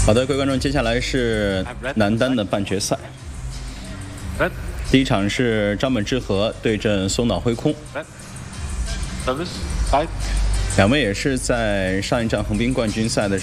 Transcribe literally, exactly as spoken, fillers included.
好的，各位观众，接下来是男单的半决赛。第一场是张本智和对阵松岛辉空，两位也是在上一站横滨冠军赛的